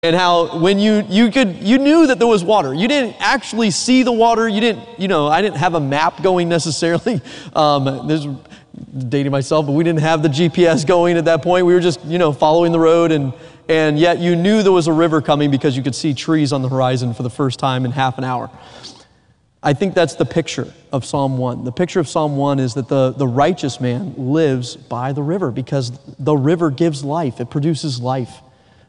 And how when you knew that there was water. You didn't actually see the water. You didn't, I didn't have a map going necessarily. This is dating myself, but we didn't have the GPS going at that point. We were just, following the road, and yet you knew there was a river coming because you could see trees on the horizon for the first time in half an hour. I think that's the picture of Psalm 1. The picture of Psalm 1 is that the righteous man lives by the river because the river gives life. It produces life.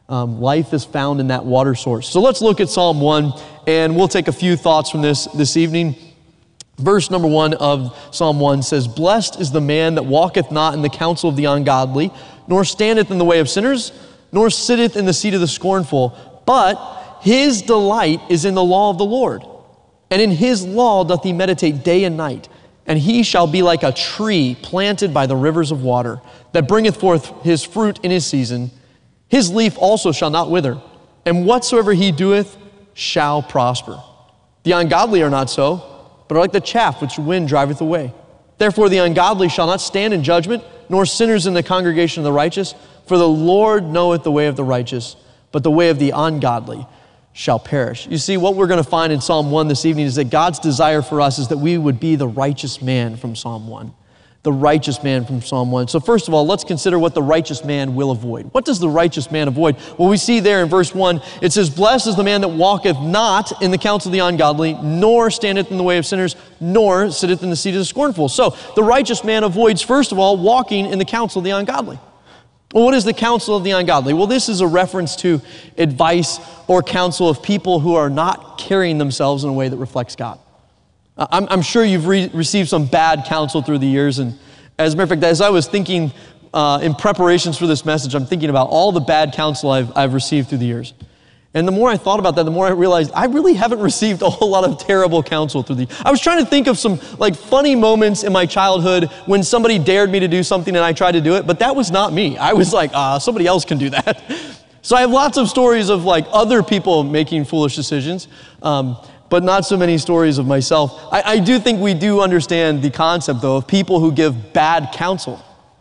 Life is found in that water source. So let's look at Psalm 1, and we'll take a few thoughts from this evening. Verse number 1 of Psalm 1 says, "Blessed is the man that walketh not in the counsel of the ungodly, nor standeth in the way of sinners, nor sitteth in the seat of the scornful, but his delight is in the law of the Lord. And in his law doth he meditate day and night. And he shall be like a tree planted by the rivers of water, that bringeth forth his fruit in his season. His leaf also shall not wither, and whatsoever he doeth shall prosper. The ungodly are not so, but are like the chaff which the wind driveth away. Therefore the ungodly shall not stand in judgment, nor sinners in the congregation of the righteous. For the Lord knoweth the way of the righteous, but the way of the ungodly shall perish." You see, what we're going to find in Psalm 1 this evening is that God's desire for us is that we would be the righteous man from Psalm 1. The righteous man from Psalm 1. So first of all, let's consider what the righteous man will avoid. What does the righteous man avoid? Well, we see there in verse 1, it says, "Blessed is the man that walketh not in the counsel of the ungodly, nor standeth in the way of sinners, nor sitteth in the seat of the scornful." So the righteous man avoids, first of all, walking in the counsel of the ungodly. Well, what is the counsel of the ungodly? Well, this is a reference to advice or counsel of people who are not carrying themselves in a way that reflects God. I'm sure you've received some bad counsel through the years, and as a matter of fact, as I was thinking in preparations for this message, I'm thinking about all the bad counsel I've received through the years. And the more I thought about that, the more I realized I really haven't received a whole lot of terrible counsel through the years. I was trying to think of some funny moments in my childhood when somebody dared me to do something and I tried to do it, but that was not me. I was like, somebody else can do that. So I have lots of stories of other people making foolish decisions, but not so many stories of myself. I do think we do understand the concept, though, of people who give bad counsel.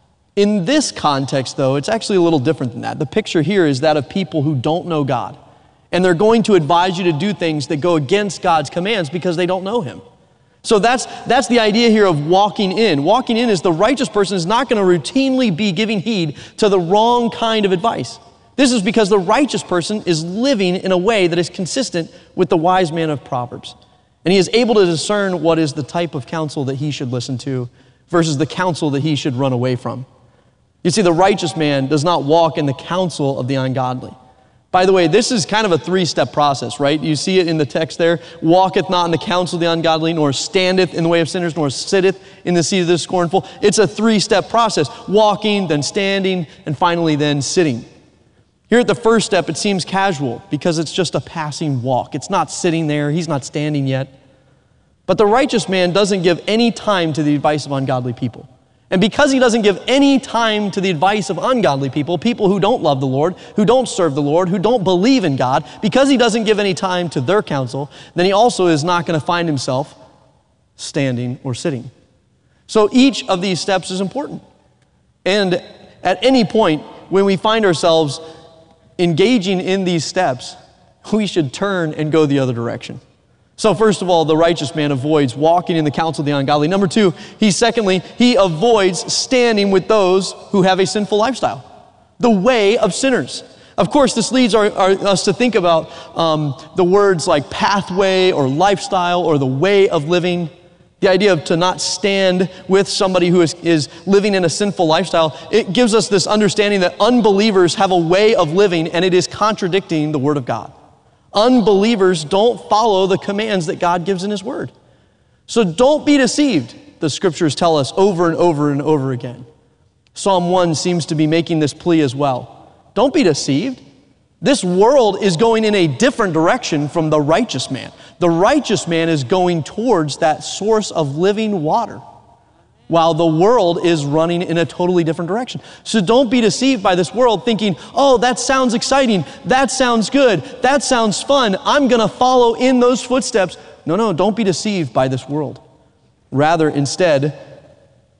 In this context, though, it's actually a little different than that. The picture here is that of people who don't know God, and they're going to advise you to do things that go against God's commands because they don't know Him. So that's the idea here of walking in. Walking in is the righteous person is not going to routinely be giving heed to the wrong kind of advice. This is because the righteous person is living in a way that is consistent with the wise man of Proverbs. And he is able to discern what is the type of counsel that he should listen to versus the counsel that he should run away from. You see, the righteous man does not walk in the counsel of the ungodly. By the way, this is kind of a three-step process, right? You see it in the text there. "Walketh not in the counsel of the ungodly, nor standeth in the way of sinners, nor sitteth in the seat of the scornful." It's a three-step process. Walking, then standing, and finally then sitting. Here at the first step, it seems casual because it's just a passing walk. It's not sitting there. He's not standing yet. But the righteous man doesn't give any time to the advice of ungodly people. And because he doesn't give any time to the advice of ungodly people, people who don't love the Lord, who don't serve the Lord, who don't believe in God, because he doesn't give any time to their counsel, then he also is not going to find himself standing or sitting. So each of these steps is important. And at any point when we find ourselves engaging in these steps, we should turn and go the other direction. So first of all, the righteous man avoids walking in the counsel of the ungodly. Number two, he avoids standing with those who have a sinful lifestyle, the way of sinners. Of course, this leads us to think about the words like pathway or lifestyle or the way of living. The idea of to not stand with somebody who is living in a sinful lifestyle, it gives us this understanding that unbelievers have a way of living and it is contradicting the Word of God. Unbelievers don't follow the commands that God gives in His Word. So don't be deceived, the Scriptures tell us over and over and over again. Psalm 1 seems to be making this plea as well. Don't be deceived. This world is going in a different direction from the righteous man. The righteous man is going towards that source of living water, while the world is running in a totally different direction. So don't be deceived by this world thinking, oh, that sounds exciting, that sounds good, that sounds fun, I'm going to follow in those footsteps. No, don't be deceived by this world. Rather, instead,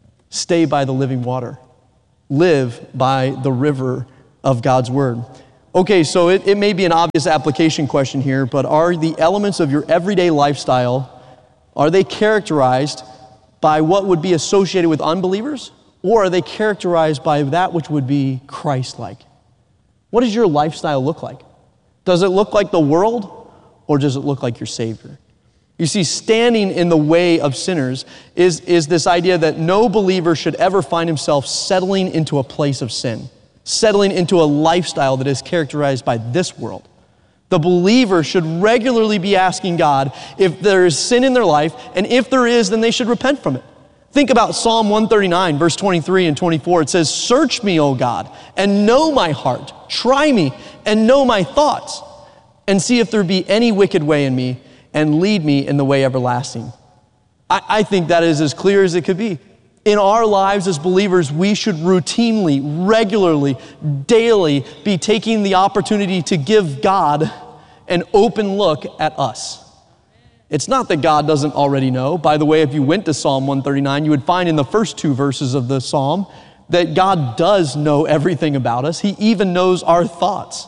stay by the living water. Live by the river of God's Word. Okay, so it may be an obvious application question here, but are the elements of your everyday lifestyle, are they characterized by what would be associated with unbelievers, or are they characterized by that which would be Christ-like? What does your lifestyle look like? Does it look like the world, or does it look like your Savior? You see, standing in the way of sinners is this idea that no believer should ever find himself settling into a place of sin, settling into a lifestyle that is characterized by this world. The believer should regularly be asking God if there is sin in their life, and if there is, then they should repent from it. Think about Psalm 139, verse 23 and 24. It says, "Search me, O God, and know my heart. Try me and know my thoughts, and see if there be any wicked way in me, and lead me in the way everlasting." I think that is as clear as it could be. In our lives as believers, we should routinely, regularly, daily be taking the opportunity to give God an open look at us. It's not that God doesn't already know. By the way, if you went to Psalm 139, you would find in the first two verses of the psalm that God does know everything about us. He even knows our thoughts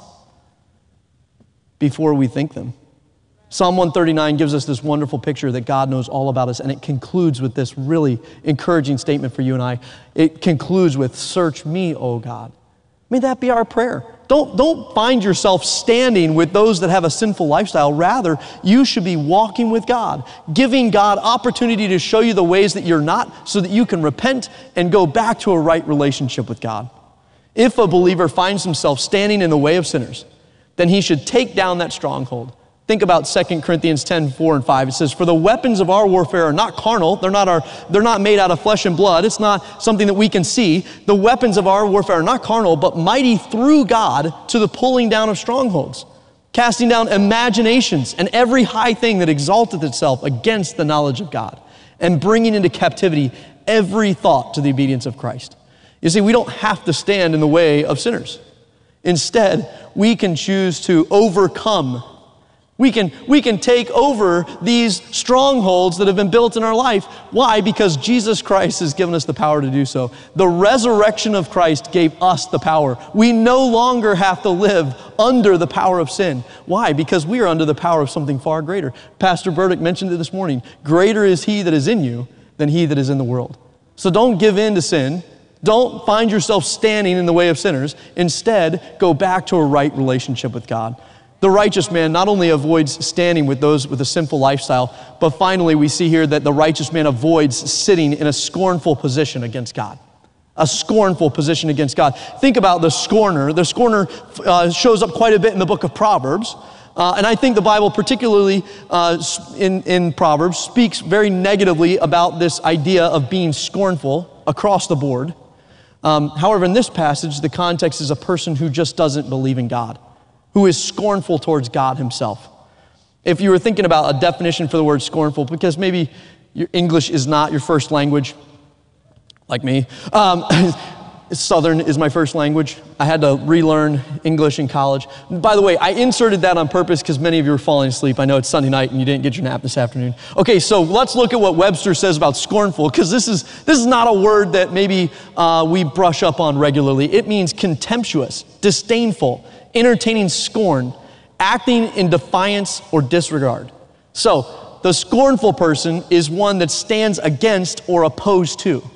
before we think them. Psalm 139 gives us this wonderful picture that God knows all about us, and it concludes with this really encouraging statement for you and I. It concludes with, "Search me, O God." May that be our prayer. Don't find yourself standing with those that have a sinful lifestyle. Rather, you should be walking with God, giving God opportunity to show you the ways that you're not, so that you can repent and go back to a right relationship with God. If a believer finds himself standing in the way of sinners, then he should take down that stronghold. Think about 2 Corinthians 10, 4 and 5. It says, "For the weapons of our warfare are not carnal." They're not made out of flesh and blood. It's not something that we can see. "The weapons of our warfare are not carnal, but mighty through God to the pulling down of strongholds, casting down imaginations and every high thing that exalteth itself against the knowledge of God, and bringing into captivity every thought to the obedience of Christ." You see, we don't have to stand in the way of sinners. Instead, we can choose to overcome. We can take over these strongholds that have been built in our life. Why? Because Jesus Christ has given us the power to do so. The resurrection of Christ gave us the power. We no longer have to live under the power of sin. Why? Because we are under the power of something far greater. Pastor Burdick mentioned it this morning. Greater is he that is in you than he that is in the world. So don't give in to sin. Don't find yourself standing in the way of sinners. Instead, go back to a right relationship with God. The righteous man not only avoids standing with those with a sinful lifestyle, but finally we see here that the righteous man avoids sitting in a scornful position against God. A scornful position against God. Think about the scorner. The scorner shows up quite a bit in the book of Proverbs. And I think the Bible, particularly in Proverbs, speaks very negatively about this idea of being scornful across the board. However, in this passage, the context is a person who just doesn't believe in God, who is scornful towards God himself. If you were thinking about a definition for the word scornful, because maybe your English is not your first language, like me, Southern is my first language. I had to relearn English in college. By the way, I inserted that on purpose because many of you are falling asleep. I know it's Sunday night and you didn't get your nap this afternoon. Okay, so let's look at what Webster says about scornful, because this is not a word that maybe we brush up on regularly. It means contemptuous, disdainful, entertaining scorn, acting in defiance or disregard. So the scornful person is one that stands against or opposed to.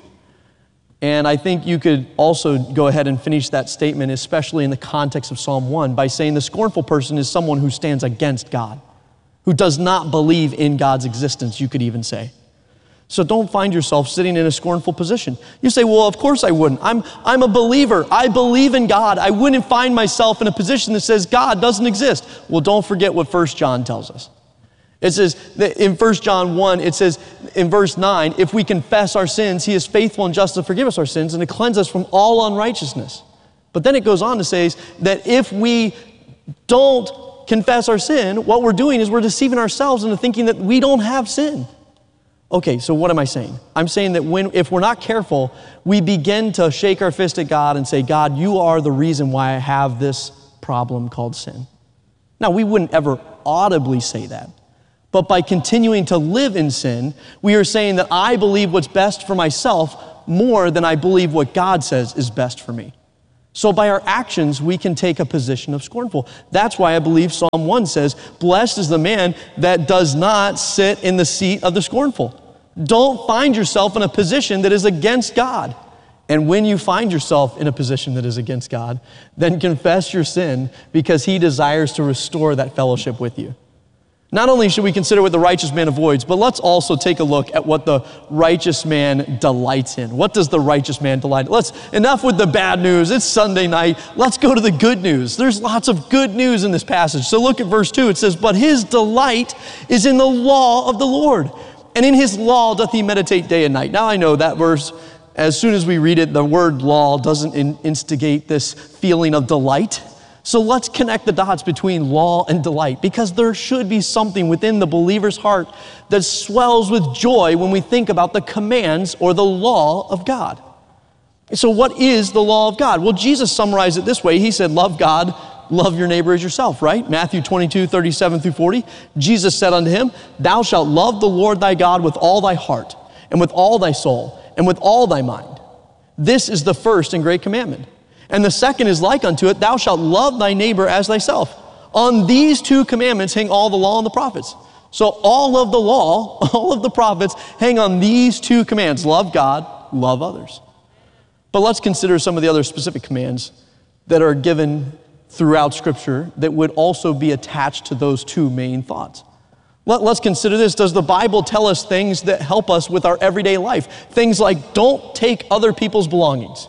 And I think you could also go ahead and finish that statement, especially in the context of Psalm 1, by saying the scornful person is someone who stands against God, who does not believe in God's existence, you could even say. So don't find yourself sitting in a scornful position. You say, well, of course I wouldn't. I'm a believer. I believe in God. I wouldn't find myself in a position that says God doesn't exist. Well, don't forget what 1 John tells us. It says that in 1 John 1, it says in verse 9, if we confess our sins, he is faithful and just to forgive us our sins and to cleanse us from all unrighteousness. But then it goes on to say that if we don't confess our sin, what we're doing is we're deceiving ourselves into thinking that we don't have sin. Okay, so what am I saying? I'm saying that if we're not careful, we begin to shake our fist at God and say, God, you are the reason why I have this problem called sin. Now, we wouldn't ever audibly say that. But by continuing to live in sin, we are saying that I believe what's best for myself more than I believe what God says is best for me. So by our actions, we can take a position of scornful. That's why I believe Psalm 1 says, blessed is the man that does not sit in the seat of the scornful. Don't find yourself in a position that is against God. And when you find yourself in a position that is against God, then confess your sin, because he desires to restore that fellowship with you. Not only should we consider what the righteous man avoids, but let's also take a look at what the righteous man delights in. What does the righteous man delight in? Enough with the bad news. It's Sunday night. Let's go to the good news. There's lots of good news in this passage. So look at verse 2. It says, but his delight is in the law of the Lord, and in his law doth he meditate day and night. Now I know that verse, as soon as we read it, the word law doesn't instigate this feeling of delight. So let's connect the dots between law and delight, because there should be something within the believer's heart that swells with joy when we think about the commands or the law of God. So what is the law of God? Well, Jesus summarized it this way. He said, love God, love your neighbor as yourself, right? Matthew 22, 37 through 40. Jesus said unto him, thou shalt love the Lord thy God with all thy heart, and with all thy soul, and with all thy mind. This is the first and great commandment. And the second is like unto it, thou shalt love thy neighbor as thyself. On these two commandments hang all the law and the prophets. So all of the law, all of the prophets hang on these two commands: love God, love others. But let's consider some of the other specific commands that are given throughout Scripture that would also be attached to those two main thoughts. Let's consider this. Does the Bible tell us things that help us with our everyday life? Things like, don't take other people's belongings.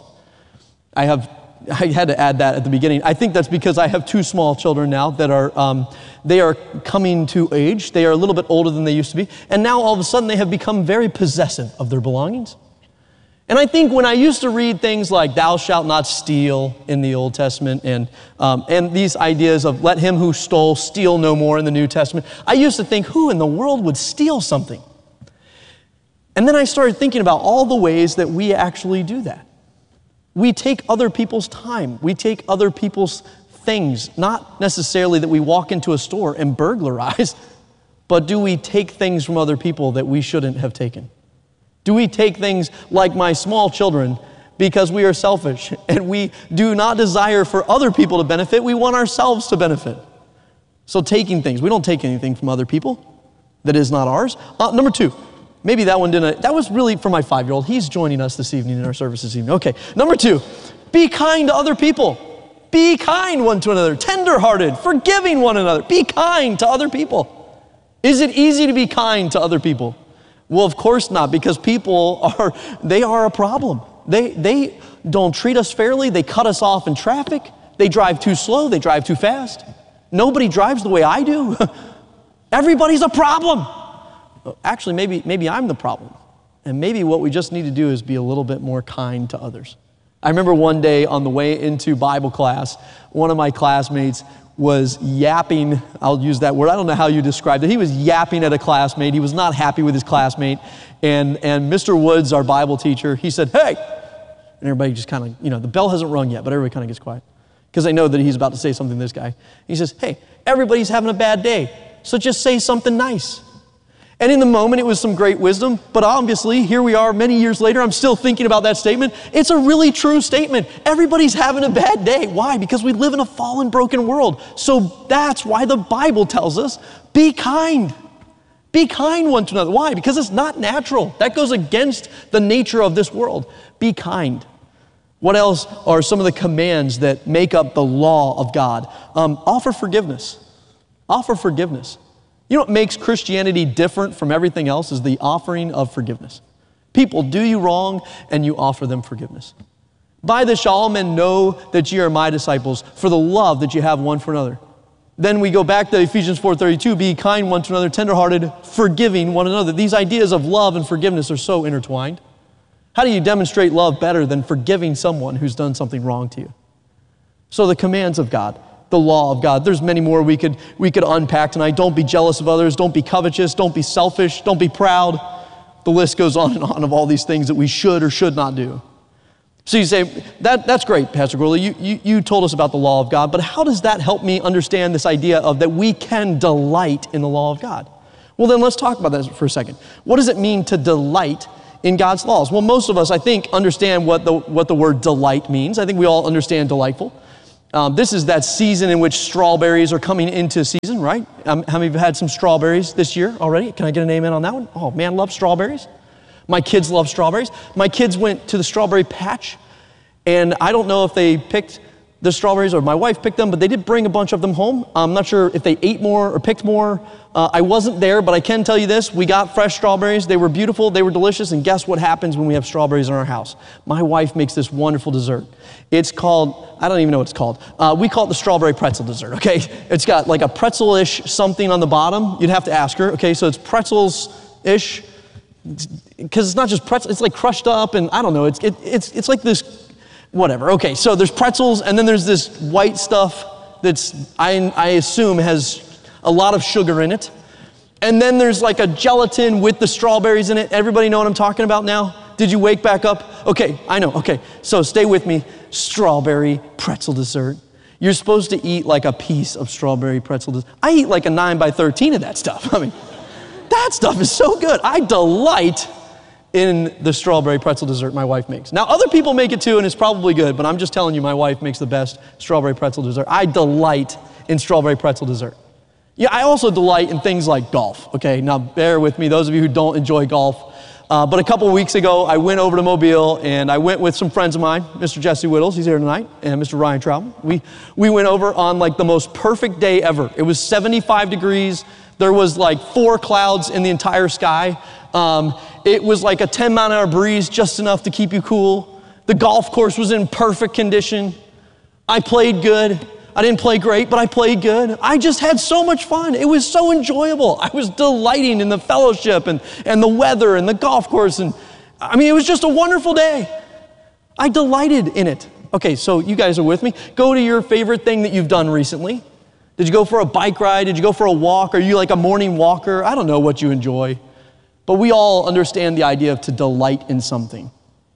I had to add that at the beginning. I think that's because I have two small children now that they are coming to age. They are a little bit older than they used to be. And now all of a sudden they have become very possessive of their belongings. And I think when I used to read things like thou shalt not steal in the Old Testament and these ideas of let him who stole steal no more in the New Testament, I used to think, who in the world would steal something? And then I started thinking about all the ways that we actually do that. We take other people's time. We take other people's things. Not necessarily that we walk into a store and burglarize, but do we take things from other people that we shouldn't have taken? Do we take things like my small children because we are selfish and we do not desire for other people to benefit? We want ourselves to benefit. So taking things, we don't take anything from other people that is not ours. Number two. Maybe that one didn't. That was really for my 5-year-old. He's joining us this evening in our service this evening. Okay, number two, be kind to other people. Be kind one to another, tenderhearted, forgiving one another. Be kind to other people. Is it easy to be kind to other people? Well, of course not, because people are a problem. They don't treat us fairly. They cut us off in traffic. They drive too slow. They drive too fast. Nobody drives the way I do. Everybody's a problem. Actually, maybe I'm the problem. And maybe what we just need to do is be a little bit more kind to others. I remember one day on the way into Bible class, one of my classmates was yapping. I'll use that word. I don't know how you described it. He was yapping at a classmate. He was not happy with his classmate. And Mr. Woods, our Bible teacher, he said, hey! And everybody just kind of, the bell hasn't rung yet, but everybody kind of gets quiet. Because they know that he's about to say something to this guy. He says, hey, everybody's having a bad day, so just say something nice. And in the moment, it was some great wisdom, but obviously, here we are many years later, I'm still thinking about that statement. It's a really true statement. Everybody's having a bad day. Why? Because we live in a fallen, broken world. So that's why the Bible tells us, be kind. Be kind one to another. Why? Because it's not natural. That goes against the nature of this world. Be kind. What else are some of the commands that make up the law of God? Offer forgiveness. Offer forgiveness. You know what makes Christianity different from everything else is the offering of forgiveness. People do you wrong and you offer them forgiveness. By this shall all men know that ye are my disciples, for the love that you have one for another. Then we go back to Ephesians 4:32, be kind one to another, tenderhearted, forgiving one another. These ideas of love and forgiveness are so intertwined. How do you demonstrate love better than forgiving someone who's done something wrong to you? So the commands of God, the law of God. There's many more we could unpack tonight. Don't be jealous of others. Don't be covetous. Don't be selfish. Don't be proud. The list goes on and on of all these things that we should or should not do. So you say, that's great, Pastor Gorley. You told us about the law of God, but how does that help me understand this idea of that we can delight in the law of God? Well, then let's talk about that for a second. What does it mean to delight in God's laws? Well, most of us, I think, understand what the word delight means. I think we all understand delightful. This is that season in which strawberries are coming into season, right? How many of you have had some strawberries this year already? Can I get an amen on that one? Oh, man, love strawberries. My kids love strawberries. My kids went to the strawberry patch, and I don't know if they picked the strawberries or my wife picked them, but they did bring a bunch of them home. I'm not sure if they ate more or picked more. I wasn't there, but I can tell you this. We got fresh strawberries. They were beautiful. They were delicious. And guess what happens when we have strawberries in our house? My wife makes this wonderful dessert. It's called, I don't even know what it's called. We call it the strawberry pretzel dessert, okay? It's got like a pretzel-ish something on the bottom. You'd have to ask her, okay? So it's pretzels-ish, because it's not just pretzel. It's like crushed up, and I don't know. It's like this. Whatever. Okay, so there's pretzels, and then there's this white stuff that's, I assume, has a lot of sugar in it. And then there's like a gelatin with the strawberries in it. Everybody know what I'm talking about now? Did you wake back up? Okay, I know. Okay, so stay with me. Strawberry pretzel dessert. You're supposed to eat like a piece of strawberry pretzel dessert. I eat like a 9x13 of that stuff. I mean, that stuff is so good. I delight in the strawberry pretzel dessert my wife makes. Now, other people make it too, and it's probably good, but I'm just telling you, my wife makes the best strawberry pretzel dessert. I delight in strawberry pretzel dessert. Yeah, I also delight in things like golf, okay? Now, bear with me, those of you who don't enjoy golf. But a couple of weeks ago, I went over to Mobile, and I went with some friends of mine, Mr. Jesse Whittles, he's here tonight, and Mr. Ryan Troutman. We went over on like the most perfect day ever. It was 75 degrees. There was like 4 clouds in the entire sky. It was like a 10-mile-an-hour breeze, just enough to keep you cool. The golf course was in perfect condition. I played good. I didn't play great, but I played good. I just had so much fun. It was so enjoyable. I was delighting in the fellowship and the weather and the golf course. And I mean, it was just a wonderful day. I delighted in it. Okay, so you guys are with me. Go to your favorite thing that you've done recently. Did you go for a bike ride? Did you go for a walk? Are you like a morning walker? I don't know what you enjoy. But we all understand the idea of to delight in something.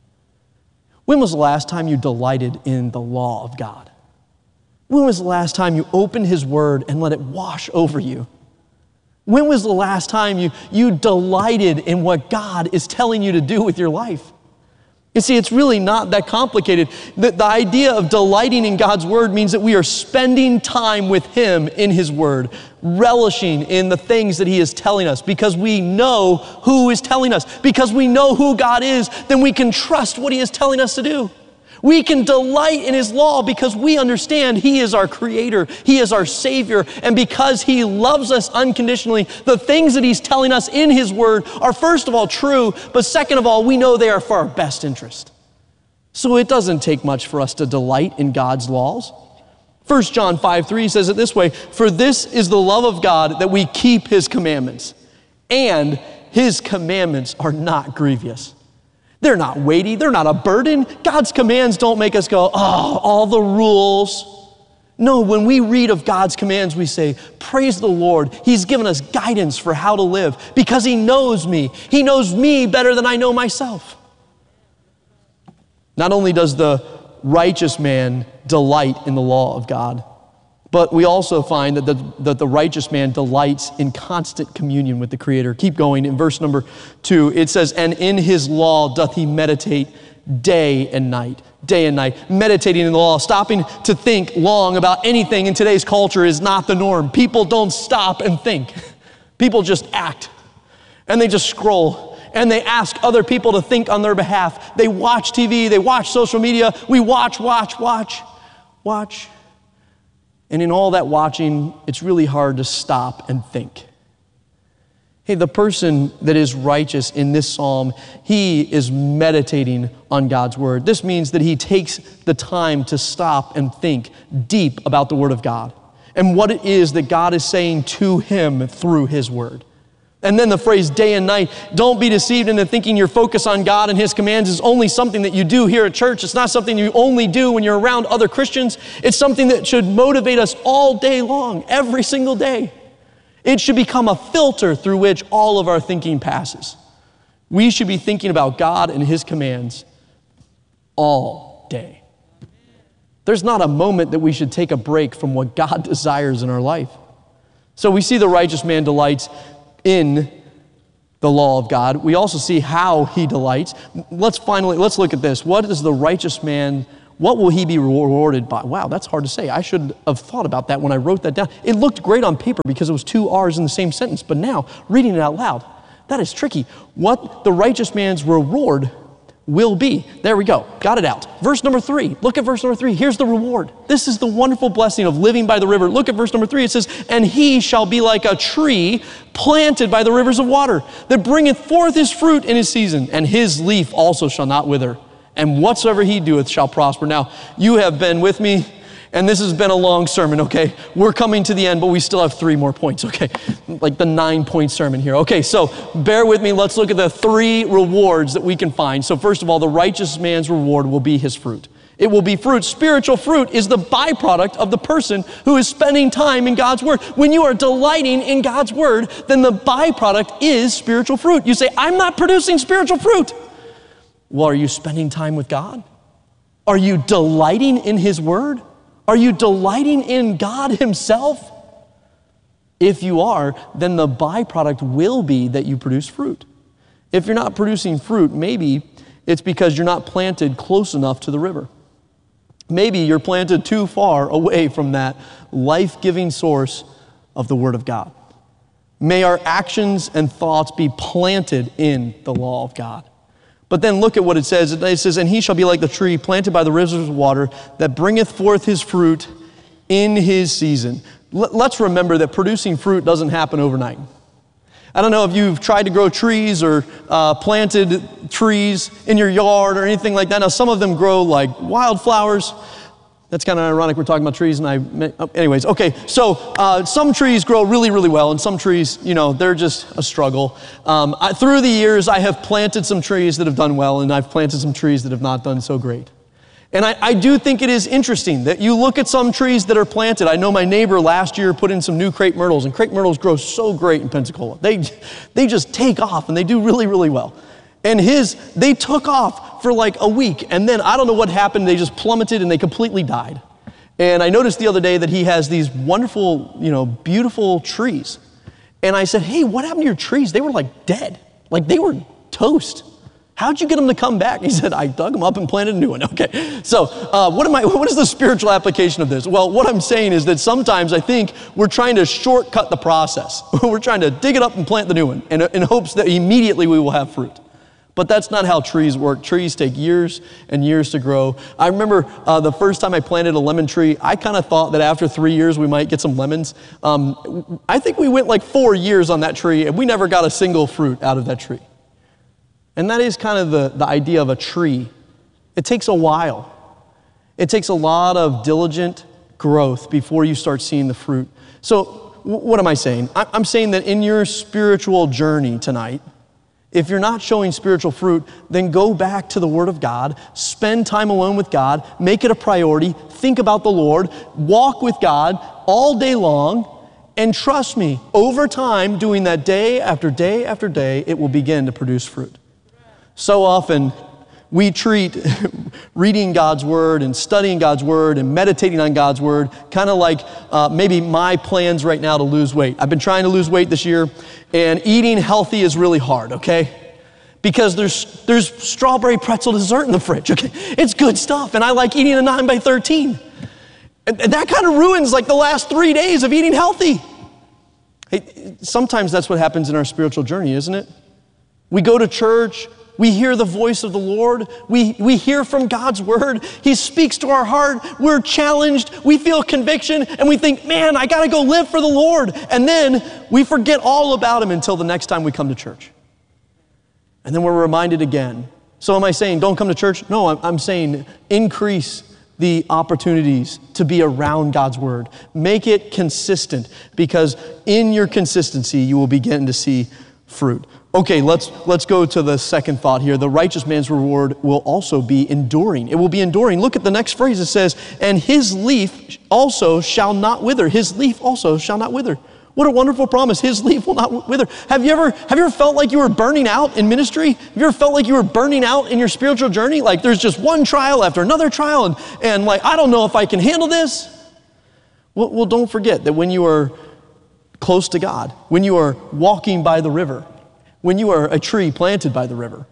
When was the last time you delighted in the law of God? When was the last time you opened His Word and let it wash over you? When was the last time you delighted in what God is telling you to do with your life? You see, it's really not that complicated. The idea of delighting in God's Word means that we are spending time with Him in His Word, relishing in the things that He is telling us, because we know who is telling us. Because we know who God is, then we can trust what He is telling us to do. We can delight in His law because we understand He is our Creator, He is our Savior, and because He loves us unconditionally, the things that He's telling us in His Word are first of all true, but second of all, we know they are for our best interest. So it doesn't take much for us to delight in God's laws. 1 John 5:3 says it this way, "For this is the love of God, that we keep His commandments, and His commandments are not grievous." They're not weighty. They're not a burden. God's commands don't make us go, oh, all the rules. No, when we read of God's commands, we say, praise the Lord. He's given us guidance for how to live because He knows me. He knows me better than I know myself. Not only does the righteous man delight in the law of God, but we also find that the righteous man delights in constant communion with the Creator. Keep going in verse number 2. It says, "And in His law doth he meditate day and night." Day and night. Meditating in the law. Stopping to think long about anything in today's culture is not the norm. People don't stop and think. People just act. And they just scroll. And they ask other people to think on their behalf. They watch TV. They watch social media. We watch. And in all that watching, it's really hard to stop and think. Hey, the person that is righteous in this psalm, he is meditating on God's Word. This means that he takes the time to stop and think deep about the Word of God and what it is that God is saying to him through His Word. And then the phrase day and night, don't be deceived into thinking your focus on God and His commands is only something that you do here at church. It's not something you only do when you're around other Christians. It's something that should motivate us all day long, every single day. It should become a filter through which all of our thinking passes. We should be thinking about God and His commands all day. There's not a moment that we should take a break from what God desires in our life. So we see the righteous man delights in the law of God. We also see how he delights. Let's look at this. What is the righteous man, what will he be rewarded by? Wow, that's hard to say. I should have thought about that when I wrote that down. It looked great on paper because it was 2 R's in the same sentence, but now, reading it out loud, that is tricky. What the righteous man's reward will be. There we go. Got it out. Verse number 3. Look at verse number 3. Here's the reward. This is the wonderful blessing of living by the river. Look at verse number 3. It says, and he shall be like a tree planted by the rivers of water, that bringeth forth his fruit in his season, and his leaf also shall not wither, and whatsoever he doeth shall prosper. Now, you have been with me, and this has been a long sermon, okay? We're coming to the end, but we still have 3 more points, okay? Like the 9-point sermon here. Okay, so bear with me. Let's look at the 3 rewards that we can find. So first of all, the righteous man's reward will be his fruit. It will be fruit. Spiritual fruit is the byproduct of the person who is spending time in God's word. When you are delighting in God's word, then the byproduct is spiritual fruit. You say, I'm not producing spiritual fruit. Well, are you spending time with God? Are you delighting in his word? Are you delighting in God himself? If you are, then the byproduct will be that you produce fruit. If you're not producing fruit, maybe it's because you're not planted close enough to the river. Maybe you're planted too far away from that life-giving source of the Word of God. May our actions and thoughts be planted in the law of God. But then look at what it says. It says, and he shall be like the tree planted by the rivers of water that bringeth forth his fruit in his season. Let's remember that producing fruit doesn't happen overnight. I don't know if you've tried to grow trees or planted trees in your yard or anything like that. Now, some of them grow like wildflowers. That's kind of ironic. We're talking about trees, and anyways. Okay, so some trees grow really, really well, and some trees, they're just a struggle. Through the years, I have planted some trees that have done well, and I've planted some trees that have not done so great. And I do think it is interesting that you look at some trees that are planted. I know my neighbor last year put in some new crepe myrtles, and crepe myrtles grow so great in Pensacola. They just take off, and they do really, really well. And they took off for like a week, and then I don't know what happened. They just plummeted, and they completely died. And I noticed the other day that he has these wonderful, beautiful trees. And I said, hey, what happened to your trees? They were like dead. Like they were toast. How'd you get them to come back? He said, I dug them up and planted a new one. Okay, so what is the spiritual application of this? Well, what I'm saying is that sometimes I think we're trying to shortcut the process. We're trying to dig it up and plant the new one in hopes that immediately we will have fruit. But that's not how trees work. Trees take years and years to grow. I remember the first time I planted a lemon tree, I kind of thought that after 3 years we might get some lemons. I think we went like 4 years on that tree, and we never got a single fruit out of that tree. And that is kind of the idea of a tree. It takes a while. It takes a lot of diligent growth before you start seeing the fruit. So what am I saying? I'm saying that in your spiritual journey tonight, if you're not showing spiritual fruit, then go back to the Word of God, spend time alone with God, make it a priority, think about the Lord, walk with God all day long, and trust me, over time, doing that day after day after day, it will begin to produce fruit. So often, we treat reading God's Word and studying God's Word and meditating on God's Word kind of like maybe my plans right now to lose weight. I've been trying to lose weight this year, and eating healthy is really hard, okay? Because there's strawberry pretzel dessert in the fridge, okay? It's good stuff, and I like eating a 9x13. And that kind of ruins like the last 3 days of eating healthy. Hey, sometimes that's what happens in our spiritual journey, isn't it? We go to church, we hear the voice of the Lord. We hear from God's word. He speaks to our heart. We're challenged. We feel conviction, and we think, man, I got to go live for the Lord. And then we forget all about him until the next time we come to church. And then we're reminded again. So am I saying don't come to church? No, I'm saying increase the opportunities to be around God's word. Make it consistent, because in your consistency, you will begin to see fruit. Okay, let's go to the second thought here. The righteous man's reward will also be enduring. It will be enduring. Look at the next phrase. It says, and his leaf also shall not wither. His leaf also shall not wither. What a wonderful promise. His leaf will not wither. Have you ever felt like you were burning out in ministry? Have you ever felt like you were burning out in your spiritual journey? Like there's just one trial after another trial, and like, I don't know if I can handle this. Well, don't forget that when you are close to God, when you are walking by the river, when you are a tree planted by the river,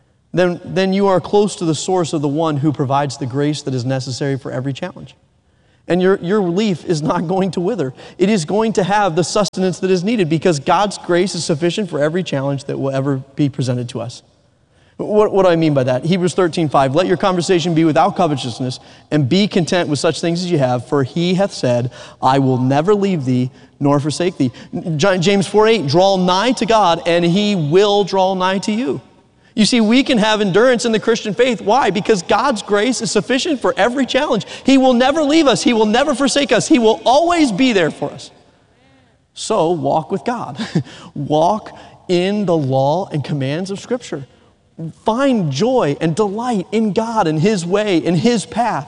then you are close to the source of the one who provides the grace that is necessary for every challenge. And your leaf is not going to wither. It is going to have the sustenance that is needed because God's grace is sufficient for every challenge that will ever be presented to us. What do I mean by that? Hebrews 13:5, let your conversation be without covetousness and be content with such things as you have, for he hath said, I will never leave thee nor forsake thee. James 4:8, draw nigh to God and he will draw nigh to you. You see, we can have endurance in the Christian faith. Why? Because God's grace is sufficient for every challenge. He will never leave us. He will never forsake us. He will always be there for us. So walk with God. Walk in the law and commands of Scripture. Find joy and delight in God and His way, in His path.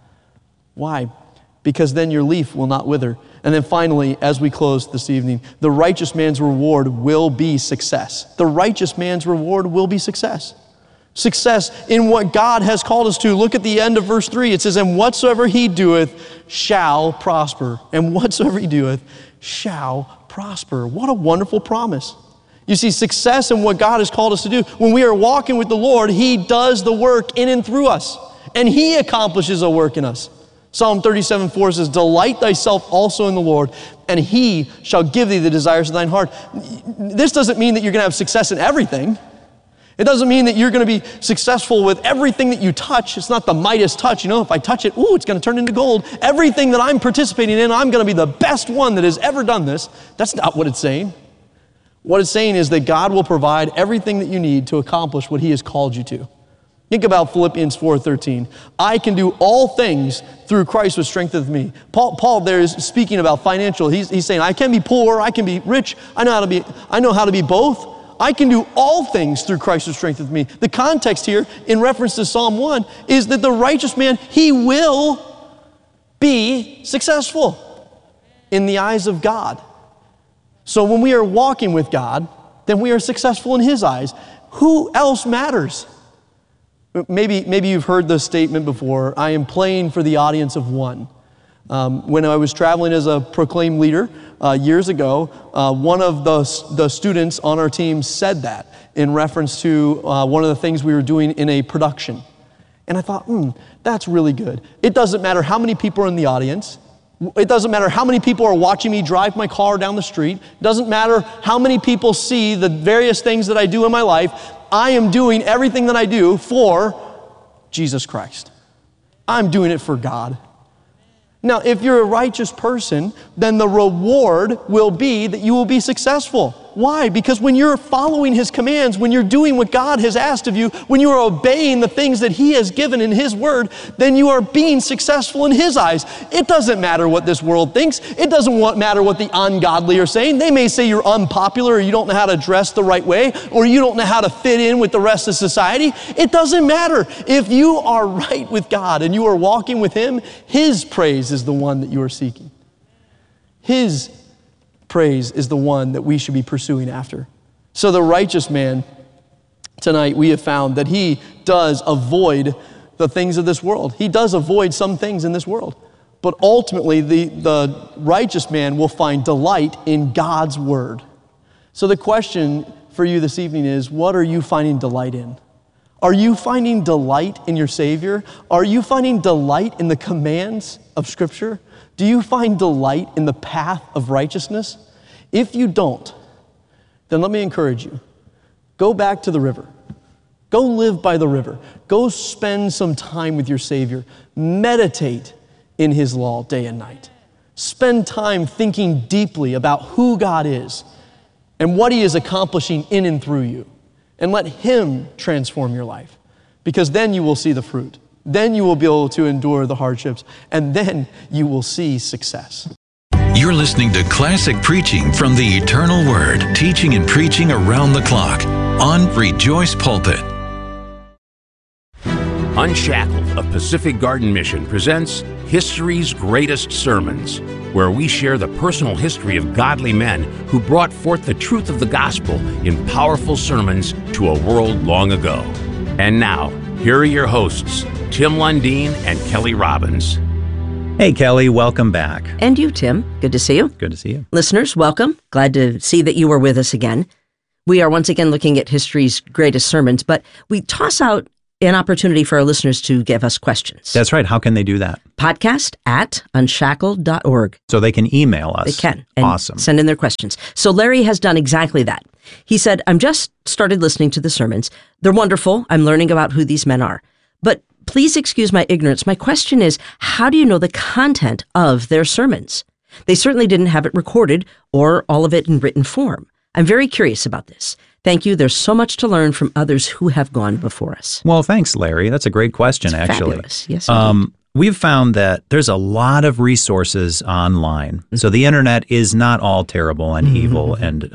Why? Because then your leaf will not wither. And then finally, as we close this evening, the righteous man's reward will be success. The righteous man's reward will be success. Success in what God has called us to. Look at the end of verse 3. It says, and whatsoever he doeth shall prosper. And whatsoever he doeth shall prosper. What a wonderful promise. You see, success in what God has called us to do. When we are walking with the Lord, He does the work in and through us. And He accomplishes a work in us. Psalm 37:4 says, delight thyself also in the Lord, and He shall give thee the desires of thine heart. This doesn't mean that you're going to have success in everything. It doesn't mean that you're going to be successful with everything that you touch. It's not the Midas touch. You know, if I touch it, it's going to turn into gold. Everything that I'm participating in, I'm going to be the best one that has ever done this. That's not what it's saying. What it's saying is that God will provide everything that you need to accomplish what He has called you to. Think about Philippians 4:13. I can do all things through Christ who strengtheneth me. Paul there is speaking about financial. He's saying, I can be poor, I can be rich, I know how to be both. I can do all things through Christ who strengtheneth me. The context here, in reference to Psalm 1, is that the righteous man, he will be successful in the eyes of God. So when we are walking with God, then we are successful in His eyes. Who else matters? Maybe you've heard this statement before. I am playing for the audience of one. When I was traveling as a proclaimed leader years ago, one of the students on our team said that in reference to one of the things we were doing in a production. And I thought, that's really good. It doesn't matter how many people are in the audience. It doesn't matter how many people are watching me drive my car down the street. It doesn't matter how many people see the various things that I do in my life. I am doing everything that I do for Jesus Christ. I'm doing it for God. Now, if you're a righteous person, then the reward will be that you will be successful. Why? Because when you're following His commands, when you're doing what God has asked of you, when you are obeying the things that He has given in His Word, then you are being successful in His eyes. It doesn't matter what this world thinks. It doesn't matter what the ungodly are saying. They may say you're unpopular, or you don't know how to dress the right way, or you don't know how to fit in with the rest of society. It doesn't matter. If you are right with God and you are walking with Him, His praise is the one that you are seeking. His praise is the one that we should be pursuing after. So the righteous man, tonight we have found that he does avoid the things of this world. He does avoid some things in this world. But ultimately, the righteous man will find delight in God's word. So the question for you this evening is, what are you finding delight in? Are you finding delight in your Savior? Are you finding delight in the commands of Scripture? Do you find delight in the path of righteousness? If you don't, then let me encourage you. Go back to the river. Go live by the river. Go spend some time with your Savior. Meditate in His law day and night. Spend time thinking deeply about who God is and what He is accomplishing in and through you. And let Him transform your life, because then you will see the fruit. Then you will be able to endure the hardships, and then you will see success. You're listening to classic preaching from the Eternal Word, teaching and preaching around the clock on Rejoice Pulpit. Unshackled of Pacific Garden Mission presents History's Greatest Sermons, where we share the personal history of godly men who brought forth the truth of the gospel in powerful sermons to a world long ago. And now, here are your hosts, Tim Lundeen and Kelly Robbins. Hey, Kelly, welcome back. And you, Tim. Good to see you. Good to see you. Listeners, welcome. Glad to see that you were with us again. We are once again looking at history's greatest sermons, but we toss out an opportunity for our listeners to give us questions. That's right. How can they do that? podcast@unshackled.org. So they can email us. They can. And awesome. Send in their questions. So Larry has done exactly that. He said, I'm just started listening to the sermons. They're wonderful. I'm learning about who these men are. But please excuse my ignorance. My question is, how do you know the content of their sermons? They certainly didn't have it recorded or all of it in written form. I'm very curious about this. Thank you. There's so much to learn from others who have gone before us. Well, thanks, Larry. That's a great question, actually. Fabulous. Yes, indeed. We've found that there's a lot of resources online. So the internet is not all terrible and evil and,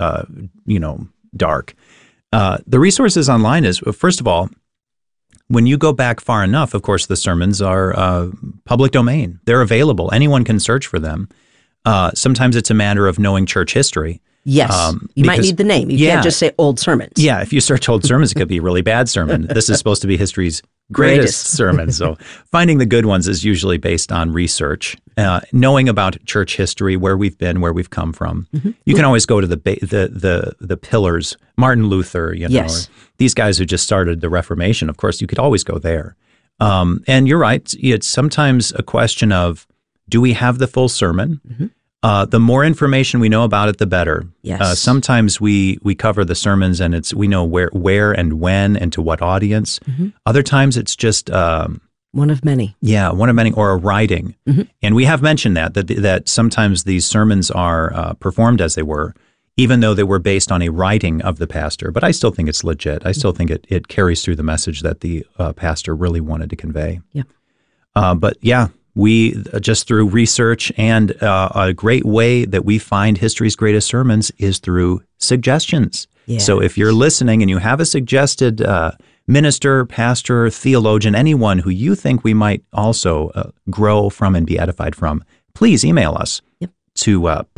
dark. The resources online is, first of all, when you go back far enough, of course, the sermons are public domain. They're available. Anyone can search for them. Sometimes it's a matter of knowing church history. Yes. You might need the name. You can't just say old sermons. Yeah. If you search old sermons, it could be a really bad sermon. This is supposed to be history's greatest sermon. So finding the good ones is usually based on research, knowing about church history, where we've been, where we've come from. You can always go to the pillars, Martin Luther, Yes. or these guys who just started the Reformation. Of course, you could always go there. And you're right. It's sometimes a question of, do we have the full sermon? The more information we know about it, the better. Yes. Sometimes we cover the sermons and we know where and when and to what audience. Other times it's just one of many. Yeah, one of many, or a writing. And we have mentioned that sometimes these sermons are performed as they were, even though they were based on a writing of the pastor. But I still think it's legit. I still think it carries through the message that the pastor really wanted to convey. Yeah. But yeah. We just through research, and a great way that we find history's greatest sermons is through suggestions. Yes. So if you're listening and you have a suggested minister, pastor, theologian, anyone who you think we might also grow from and be edified from, please email us to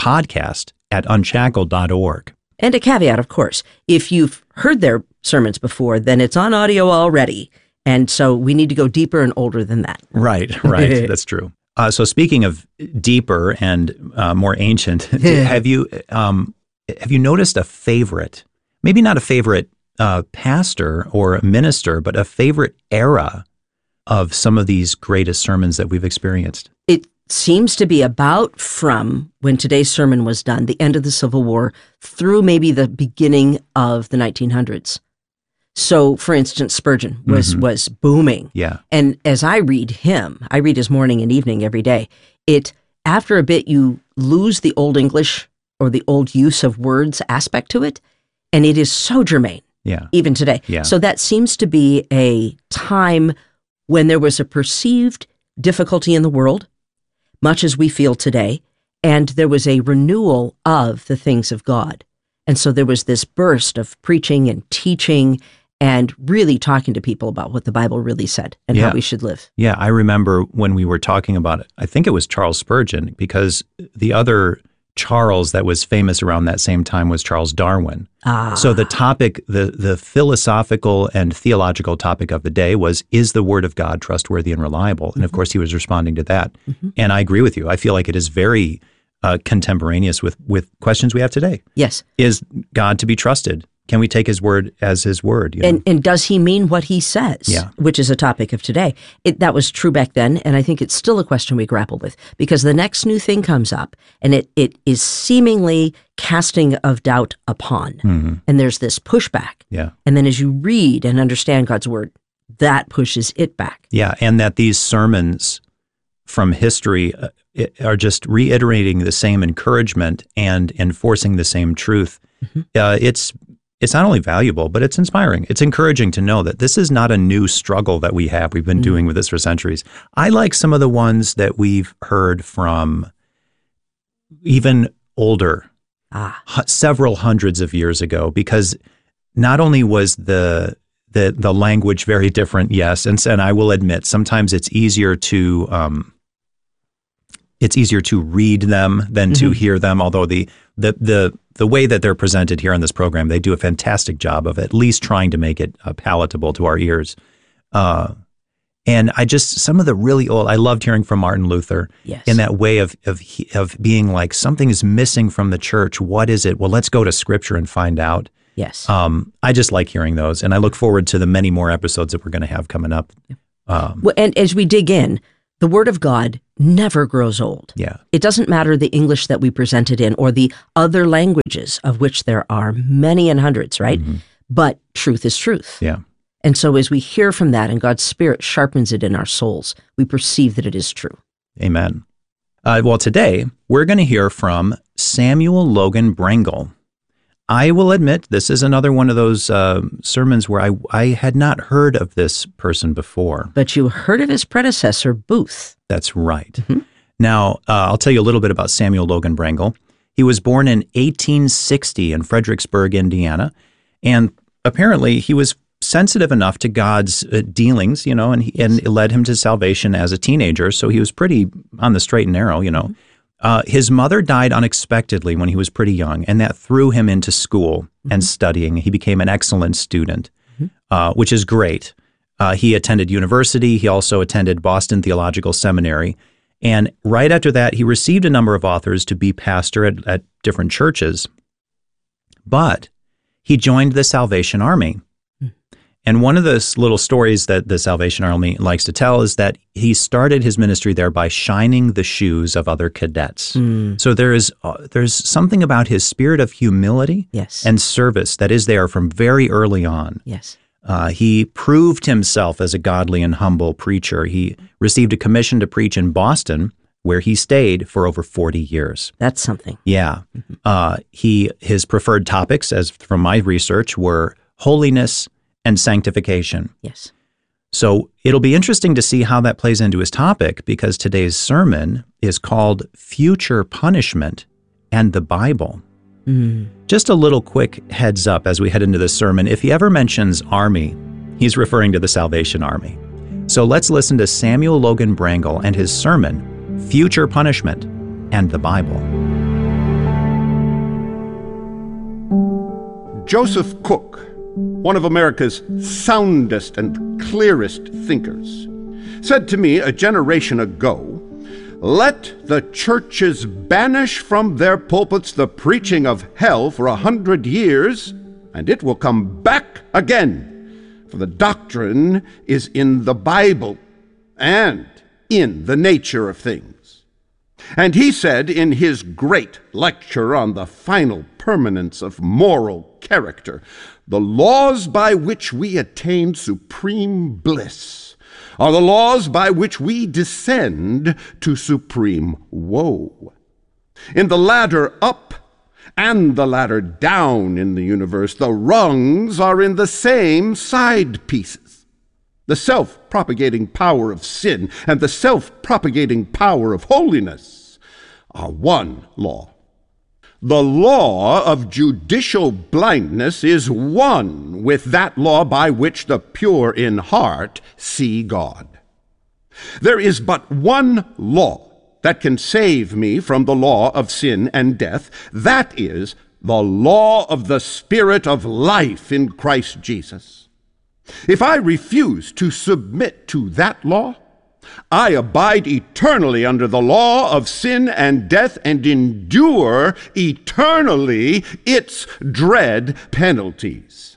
podcast@unshackled.org. And a caveat, of course, if you've heard their sermons before, then it's on audio already. And so we need to go deeper and older than that. Right. That's true. So speaking of deeper and more ancient, have you noticed a favorite, maybe not a favorite pastor or minister, but a favorite era of some of these greatest sermons that we've experienced? It seems to be about from when today's sermon was done, the end of the Civil War, through maybe the beginning of the 1900s. So, for instance, Spurgeon was booming. Yeah. And as I read his morning and evening every day. After a bit, you lose the Old English or the old use of words aspect to it, and it is so germane. Yeah. Even today. Yeah. So that seems to be a time when there was a perceived difficulty in the world, much as we feel today, and there was a renewal of the things of God. And so there was this burst of preaching and teaching and really talking to people about what the Bible really said and how we should live. Yeah, I remember when we were talking about it, I think it was Charles Spurgeon, because the other Charles that was famous around that same time was Charles Darwin. So the topic, the philosophical and theological topic of the day was, is the Word of God trustworthy and reliable? And of course, he was responding to that. And I agree with you. I feel like it is very contemporaneous with questions we have today. Yes. Is God to be trusted? Can we take his word as his word? And does he mean what he says? Yeah. Which is a topic of today. That was true back then, and I think it's still a question we grapple with, because the next new thing comes up, and it is seemingly casting of doubt upon. And there's this pushback. Yeah. And then as you read and understand God's word, that pushes it back. Yeah, and that these sermons from history are just reiterating the same encouragement and enforcing the same truth. It's not only valuable, but it's inspiring. It's encouraging to know that this is not a new struggle that we have. We've been doing with this for centuries. I like some of the ones that we've heard from even older, several hundreds of years ago, because not only was the language very different, yes, and I will admit sometimes it's easier to read them than to hear them. Although the way that they're presented here on this program, they do a fantastic job of at least trying to make it palatable to our ears. And some of the really old, I loved hearing from Martin Luther in that way of being like, something is missing from the church. What is it? Well, let's go to Scripture and find out. Yes. I just like hearing those, and I look forward to the many more episodes that we're going to have coming up. Well, and as we dig in, the Word of God never grows old. Yeah. It doesn't matter the English that we present it in or the other languages, of which there are many and hundreds, right? Mm-hmm. But truth is truth. Yeah. And so as we hear from that and God's Spirit sharpens it in our souls, we perceive that it is true. Amen. Well, today we're going to hear from Samuel Logan Brengle. I will admit this is another one of those sermons where I had not heard of this person before. But you heard of his predecessor, Booth. That's right. Now, I'll tell you a little bit about Samuel Logan Brengle. He was born in 1860 in Fredericksburg, Indiana, and apparently he was sensitive enough to God's dealings, and it led him to salvation as a teenager. So he was pretty on the straight and narrow, His mother died unexpectedly when he was pretty young, and that threw him into school and studying. He became an excellent student, which is great. He attended university. He also attended Boston Theological Seminary. And right after that, he received a number of offers to be pastor at different churches. But he joined the Salvation Army. And one of the little stories that the Salvation Army likes to tell is that he started his ministry there by shining the shoes of other cadets. So there's something about his spirit of humility and service that is there from very early on. Yes. He proved himself as a godly and humble preacher. He received a commission to preach in Boston, where he stayed for over 40 years. That's something. Yeah. His preferred topics, as from my research, were holiness and sanctification. Yes. So it'll be interesting to see how that plays into his topic, because today's sermon is called Future Punishment and the Bible. Just a little quick heads up as we head into this sermon. If he ever mentions army, he's referring to the Salvation Army. So let's listen to Samuel Logan Brengle and his sermon, Future Punishment and the Bible. Joseph Cook, one of America's soundest and clearest thinkers, said to me a generation ago, "Let the churches banish from their pulpits the preaching of hell for 100 years, and it will come back again, for the doctrine is in the Bible and in the nature of things." And he said in his great lecture on the final permanence of moral character, "The laws by which we attain supreme bliss are the laws by which we descend to supreme woe. In the ladder up and the ladder down in the universe, the rungs are in the same side pieces. The self-propagating power of sin and the self-propagating power of holiness are one law. The law of judicial blindness is one with that law by which the pure in heart see God. There is but one law that can save me from the law of sin and death. That is the law of the Spirit of life in Christ Jesus. If I refuse to submit to that law, I abide eternally under the law of sin and death and endure eternally its dread penalties.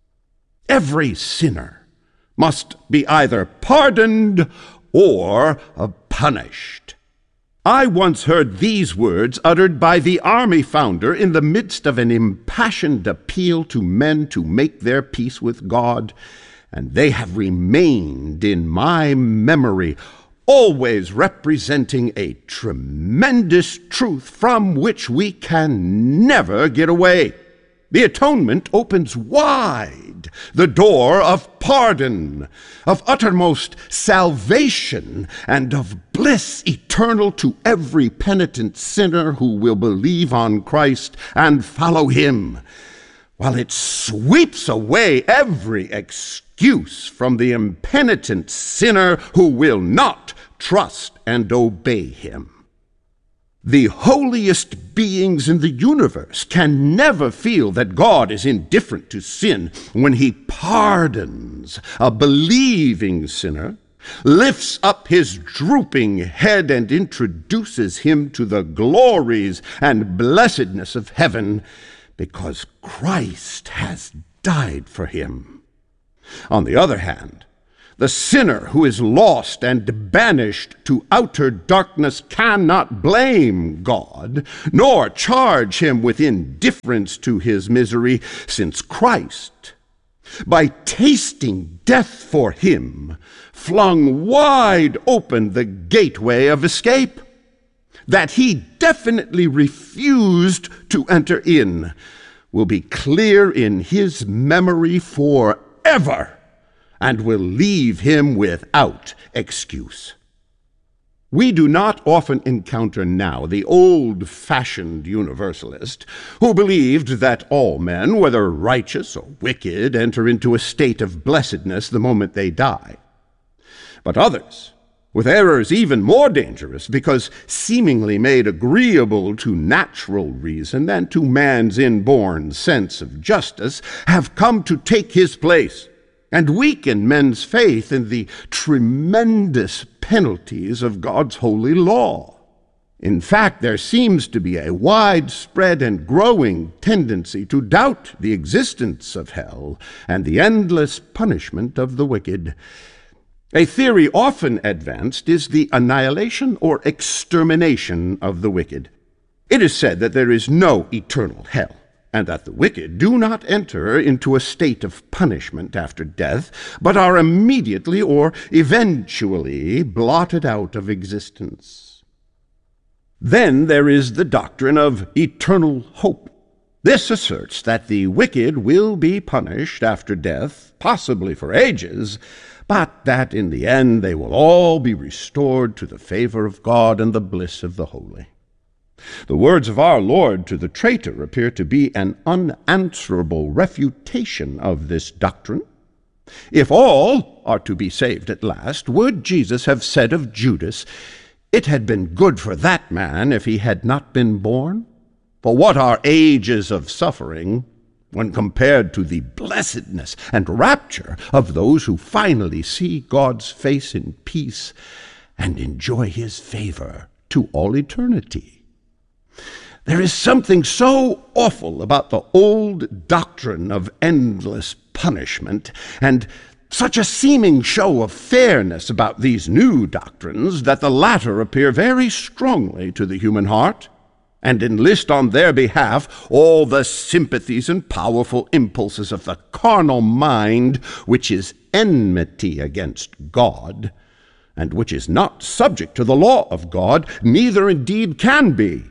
Every sinner must be either pardoned or punished. I once heard these words uttered by the army founder in the midst of an impassioned appeal to men to make their peace with God, and they have remained in my memory, always representing a tremendous truth from which we can never get away. The atonement opens wide the door of pardon, of uttermost salvation, and of bliss eternal to every penitent sinner who will believe on Christ and follow him, while it sweeps away every excuse from the impenitent sinner who will not trust and obey him. The holiest beings in the universe can never feel that God is indifferent to sin when he pardons a believing sinner, lifts up his drooping head and introduces him to the glories and blessedness of heaven, because Christ has died for him. On the other hand, the sinner who is lost and banished to outer darkness cannot blame God, nor charge him with indifference to his misery, since Christ, by tasting death for him, flung wide open the gateway of escape that he definitely refused to enter in, will be clear in his memory forever, and will leave him without excuse. We do not often encounter now the old-fashioned universalist who believed that all men, whether righteous or wicked, enter into a state of blessedness the moment they die. But others, with errors even more dangerous because seemingly made agreeable to natural reason and to man's inborn sense of justice, have come to take his place and weaken men's faith in the tremendous penalties of God's holy law. In fact, there seems to be a widespread and growing tendency to doubt the existence of hell and the endless punishment of the wicked. A theory often advanced is the annihilation or extermination of the wicked. It is said that there is no eternal hell, and that the wicked do not enter into a state of punishment after death, but are immediately or eventually blotted out of existence. Then there is the doctrine of eternal hope. This asserts that the wicked will be punished after death, possibly for ages, but that in the end they will all be restored to the favor of God and the bliss of the holy. The words of our Lord to the traitor appear to be an unanswerable refutation of this doctrine. If all are to be saved at last, would Jesus have said of Judas, "It had been good for that man if he had not been born"? For what are ages of suffering when compared to the blessedness and rapture of those who finally see God's face in peace and enjoy his favor to all eternity? There is something so awful about the old doctrine of endless punishment, and such a seeming show of fairness about these new doctrines, that the latter appear very strongly to the human heart, and enlist on their behalf all the sympathies and powerful impulses of the carnal mind, which is enmity against God, and which is not subject to the law of God, neither indeed can be.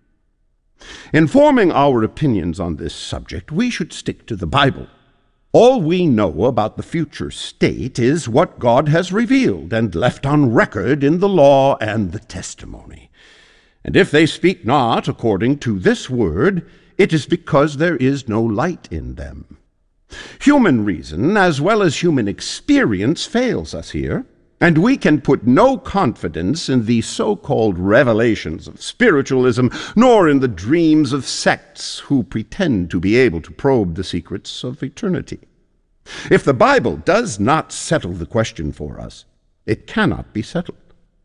In forming our opinions on this subject, we should stick to the Bible. All we know about the future state is what God has revealed and left on record in the law and the testimony. And if they speak not according to this word, it is because there is no light in them. Human reason, as well as human experience, fails us here, and we can put no confidence in the so-called revelations of spiritualism, nor in the dreams of sects who pretend to be able to probe the secrets of eternity. If the Bible does not settle the question for us, it cannot be settled.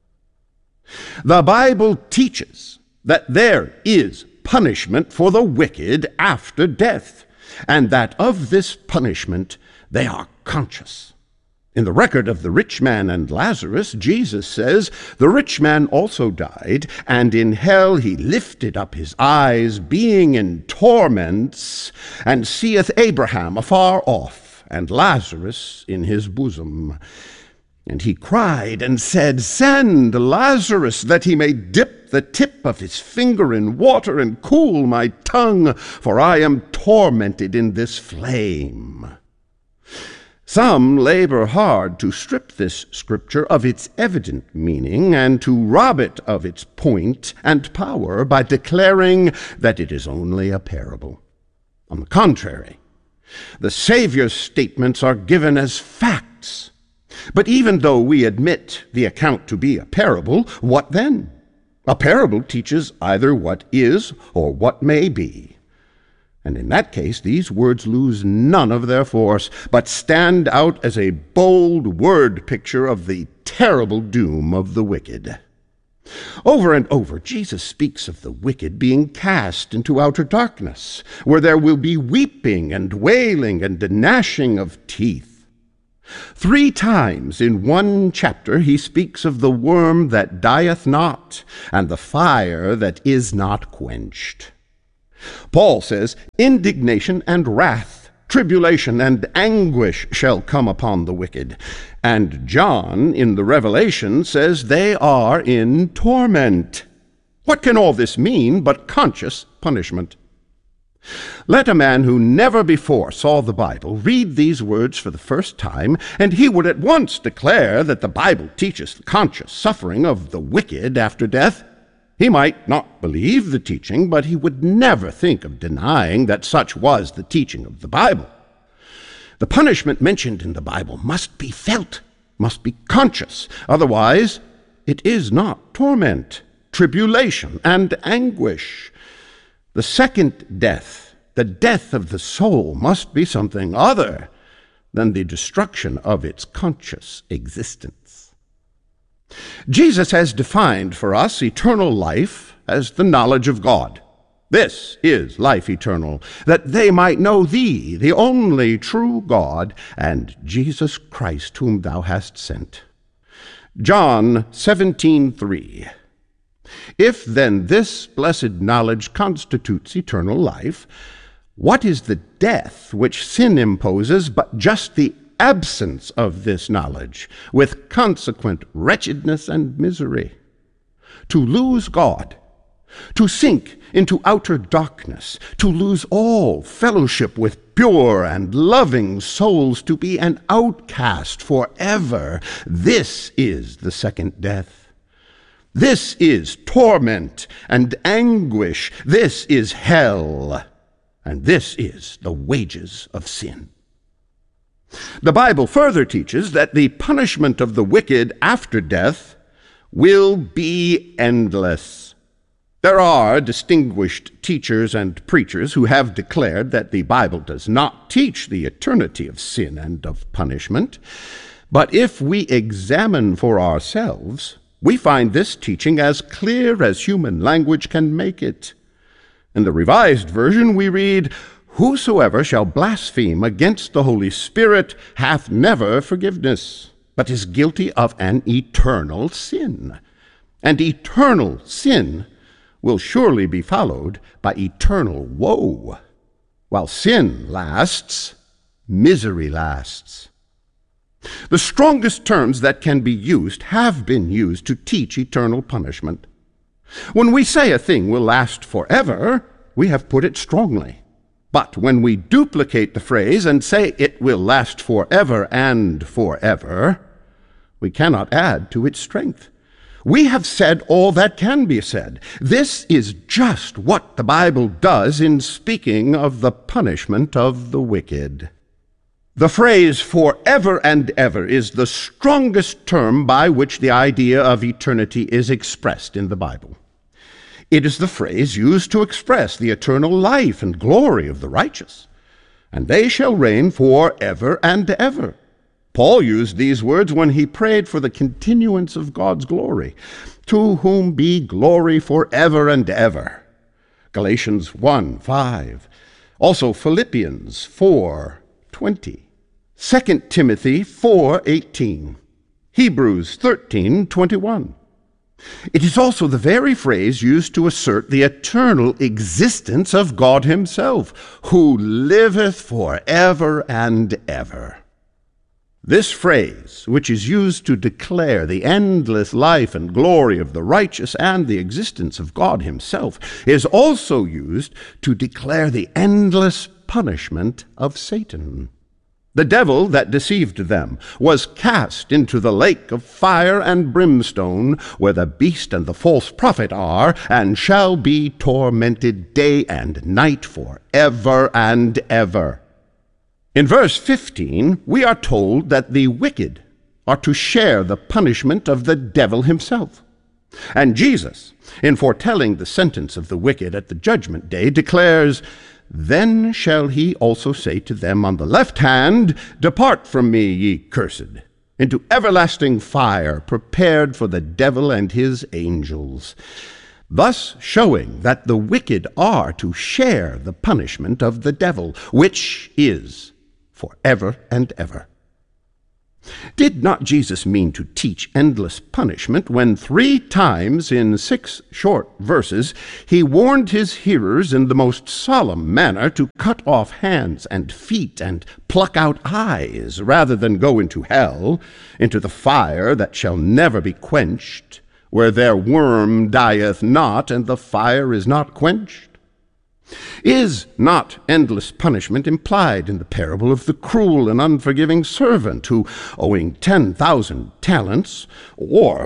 The Bible teaches that there is punishment for the wicked after death, and that of this punishment they are conscious. In the record of the rich man and Lazarus, Jesus says, "The rich man also died, and in hell he lifted up his eyes, being in torments, and seeth Abraham afar off, and Lazarus in his bosom. And he cried and said, Send Lazarus, that he may dip the tip of his finger in water and cool my tongue, for I am tormented in this flame." Some labor hard to strip this scripture of its evident meaning and to rob it of its point and power by declaring that it is only a parable. On the contrary, the Savior's statements are given as facts. But even though we admit the account to be a parable, what then? A parable teaches either what is or what may be. And in that case, these words lose none of their force, but stand out as a bold word picture of the terrible doom of the wicked. Over and over, Jesus speaks of the wicked being cast into outer darkness, where there will be weeping and wailing and gnashing of teeth. 3 times in one chapter he speaks of the worm that dieth not, and the fire that is not quenched. Paul says, indignation and wrath, tribulation and anguish shall come upon the wicked. And John, in the Revelation, says they are in torment. What can all this mean but conscious punishment? Let a man who never before saw the Bible read these words for the first time, and he would at once declare that the Bible teaches the conscious suffering of the wicked after death. He might not believe the teaching, but he would never think of denying that such was the teaching of the Bible. The punishment mentioned in the Bible must be felt, must be conscious. Otherwise, it is not torment, tribulation, and anguish. The second death, the death of the soul, must be something other than the destruction of its conscious existence. Jesus has defined for us eternal life as the knowledge of God. This is life eternal, that they might know thee, the only true God, and Jesus Christ, whom thou hast sent. John 17:3. If then this blessed knowledge constitutes eternal life, what is the death which sin imposes but just the absence of this knowledge, with consequent wretchedness and misery? To lose God, to sink into outer darkness, to lose all fellowship with pure and loving souls, to be an outcast forever, this is the second death. This is torment and anguish. This is hell. And this is the wages of sin. The Bible further teaches that the punishment of the wicked after death will be endless. There are distinguished teachers and preachers who have declared that the Bible does not teach the eternity of sin and of punishment. But if we examine for ourselves, we find this teaching as clear as human language can make it. In the Revised Version we read, "Whosoever shall blaspheme against the Holy Spirit hath never forgiveness, but is guilty of an eternal sin. And eternal sin will surely be followed by eternal woe. While sin lasts, misery lasts." The strongest terms that can be used have been used to teach eternal punishment. When we say a thing will last forever, we have put it strongly. But when we duplicate the phrase and say it will last forever and forever, we cannot add to its strength. We have said all that can be said. This is just what the Bible does in speaking of the punishment of the wicked. The phrase forever and ever is the strongest term by which the idea of eternity is expressed in the Bible. It is the phrase used to express the eternal life and glory of the righteous. And they shall reign forever and ever. Paul used these words when he prayed for the continuance of God's glory, to whom be glory forever and ever. Galatians 1:5. Also Philippians 4:20. 2 Timothy 4:18. Hebrews 13:21. It is also the very phrase used to assert the eternal existence of God himself, who liveth forever and ever. This phrase, which is used to declare the endless life and glory of the righteous and the existence of God himself, is also used to declare the endless punishment of Satan. The devil that deceived them was cast into the lake of fire and brimstone, where the beast and the false prophet are, and shall be tormented day and night forever and ever. In verse 15, we are told that the wicked are to share the punishment of the devil himself. And Jesus, in foretelling the sentence of the wicked at the judgment day, declares, "Then shall he also say to them on the left hand, Depart from me, ye cursed, into everlasting fire prepared for the devil and his angels, thus showing that the wicked are to share the punishment of the devil, which is forever and ever. Did not Jesus mean to teach endless punishment when 3 times in 6 short verses he warned his hearers in the most solemn manner to cut off hands and feet and pluck out eyes rather than go into hell, into the fire that shall never be quenched, where their worm dieth not and the fire is not quenched? Is not endless punishment implied in the parable of the cruel and unforgiving servant who, owing 10,000 talents, or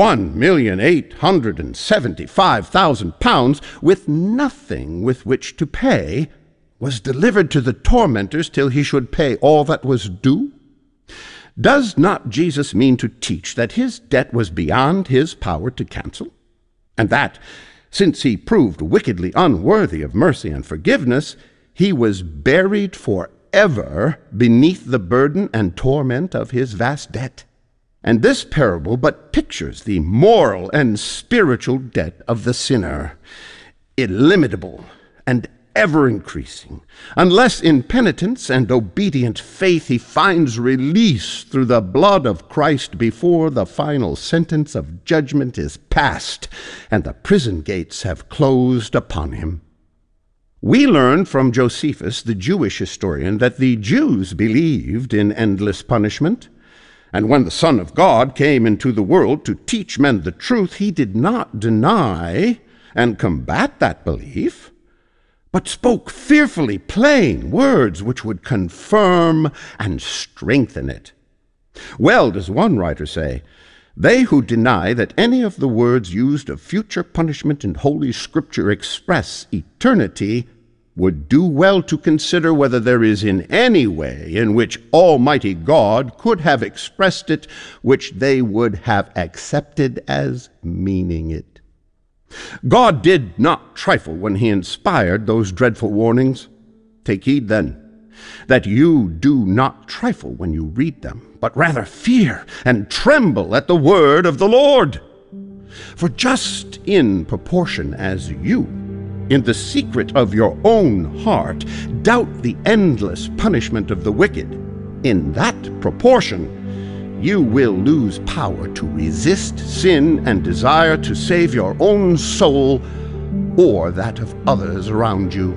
1,875,000 pounds, with nothing with which to pay, was delivered to the tormentors till he should pay all that was due? Does not Jesus mean to teach that his debt was beyond his power to cancel, and that, since he proved wickedly unworthy of mercy and forgiveness, he was buried forever beneath the burden and torment of his vast debt? And this parable but pictures the moral and spiritual debt of the sinner, illimitable and ever-increasing, unless in penitence and obedient faith he finds release through the blood of Christ before the final sentence of judgment is passed and the prison gates have closed upon him. We learn from Josephus, the Jewish historian, that the Jews believed in endless punishment, and when the Son of God came into the world to teach men the truth, he did not deny and combat that belief, but spoke fearfully plain words which would confirm and strengthen it. Well does one writer say, "They who deny that any of the words used of future punishment in Holy Scripture express eternity would do well to consider whether there is in any way in which Almighty God could have expressed it which they would have accepted as meaning it." God did not trifle when he inspired those dreadful warnings. Take heed, then, that you do not trifle when you read them, but rather fear and tremble at the word of the Lord. For just in proportion as you, in the secret of your own heart, doubt the endless punishment of the wicked, in that proportion you will lose power to resist sin and desire to save your own soul or that of others around you.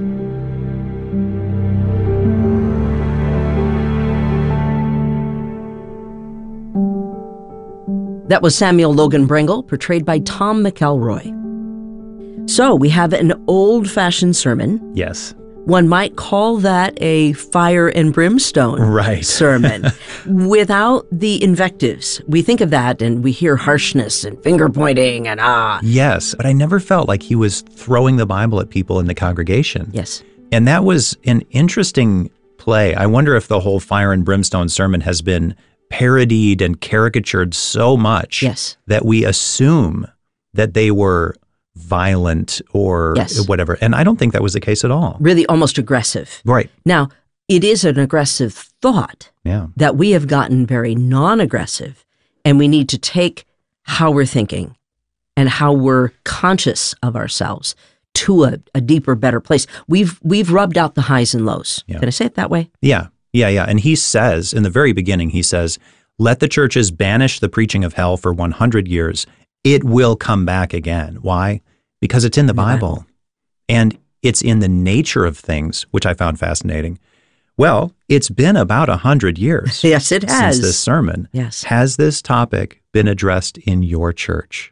That was Samuel Logan Brengle, portrayed by Tom McElroy. So we have an old-fashioned sermon. Yes. One might call that a fire and brimstone sermon without the invectives. We think of that and we hear harshness and finger pointing and Yes, but I never felt like he was throwing the Bible at people in the congregation. Yes. And that was an interesting play. I wonder if the whole fire and brimstone sermon has been parodied and caricatured so much that we assume that they were violent or whatever. And I don't think that was the case at all. Really almost aggressive. Right. Now, it is an aggressive thought that we have gotten very non-aggressive, and we need to take how we're thinking and how we're conscious of ourselves to a deeper, better place. We've rubbed out the highs and lows. Yeah. Can I say it that way? Yeah. And he says, in the very beginning, he says, let the churches banish the preaching of hell for 100 years. It will come back again. Why? Because it's in the Bible. And it's in the nature of things, which I found fascinating. Well, it's been about 100 years. Yes, it has. Since this sermon. Yes. Has this topic been addressed in your church?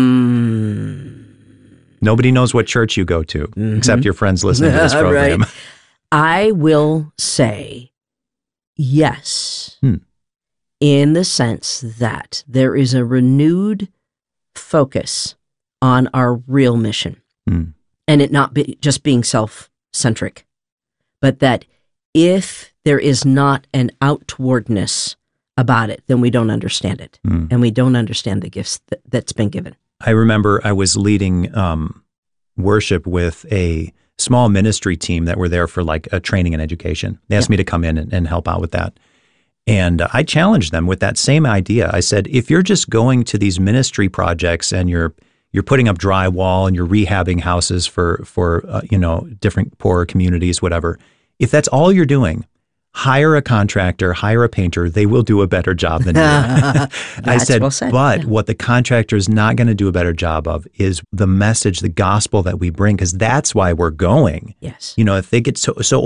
Nobody knows what church you go to, except your friends listening to this program. Right. I will say yes, in the sense that there is a renewed focus on our real mission, and it not just being self-centric, but that if there is not an outwardness about it, then we don't understand it, and we don't understand the gifts that's been given. I remember I was leading worship with a small ministry team that were there for like a training and education. They asked me to come in and help out with that. And I challenged them with that same idea. I said, if you're just going to these ministry projects and you're putting up drywall and you're rehabbing houses for different poorer communities, whatever, if that's all you're doing, hire a contractor, hire a painter. They will do a better job than you. I said, well said. But what the contractor is not going to do a better job of is the message, the gospel that we bring, because that's why we're going. Yes. If they get so